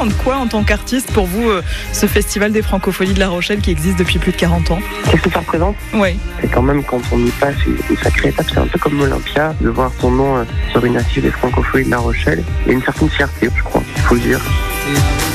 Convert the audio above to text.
représente quoi en tant qu'artiste pour vous, ce festival des Francopholies de La Rochelle qui existe depuis plus de 40 ans? Qu'est-ce que ça représente? Oui. C'est quand même, quand on y passe, une sacrée étape. C'est un peu comme l'Olympia, de voir son nom sur une affiche des Francopholies de La Rochelle. Il y a une certaine fierté, je crois, il faut le dire.